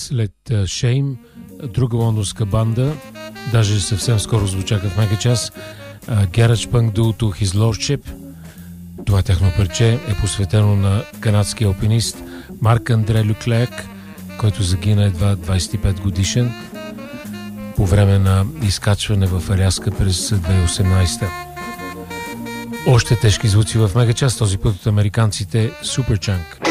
след Shame, друга лондонска банда, даже съвсем скоро звучаха в Мегачас, Garage Punk дуото His Lordship. Това техно парче е посветено на канадския алпинист Марк-Андре Люклек, който загина едва 25 годишен по време на изкачване в Аляска през 2018. Още тежки звуци в Мегачас, този път от американците Superchunk.